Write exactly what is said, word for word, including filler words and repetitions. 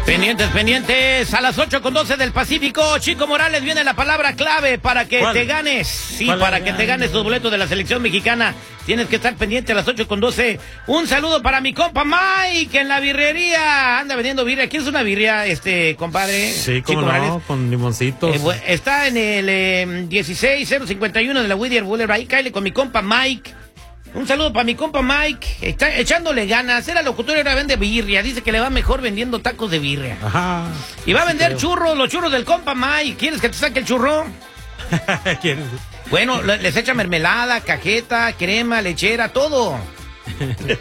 Pendientes, pendientes, a las ocho con doce del Pacífico, Chico Morales, viene la palabra clave para que ¿Cuál? te ganes, sí, ¿Cuál para es? que te ganes tus boletos de la selección mexicana. Tienes que estar pendiente a las ocho con doce. Un saludo para mi compa Mike en la birrería. Anda vendiendo birria. ¿Quieres una birria, este, compadre? Sí, Chico cómo no, Morales. con limoncitos. Eh, bu- está en el eh, dieciséis cero cincuenta y uno de la Whittier Boulevard. Ahí cáele con mi compa Mike. Un saludo para mi compa Mike. Está echándole ganas. Era locutor y ahora vende birria. Dice que le va mejor vendiendo tacos de birria. Ajá. Y va a vender creo. churros, los churros del compa Mike. ¿Quieres que te saque el churro? ¿Quieres? Bueno, le- les echa mermelada, cajeta, crema, lechera, todo.